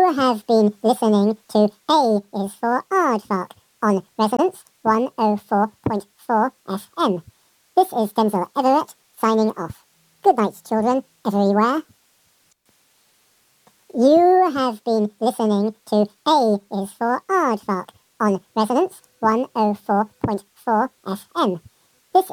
You have been listening to A is for Aardvark on Resonance 104.4 FM. This is Denzel Everett signing off. Good night, children, everywhere. You have been listening to A is for Aardvark on Resonance 104.4 FM.